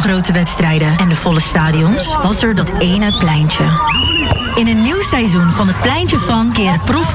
grote wedstrijden en de volle stadions was er dat ene pleintje. In een nieuw seizoen van het Pleintje van keren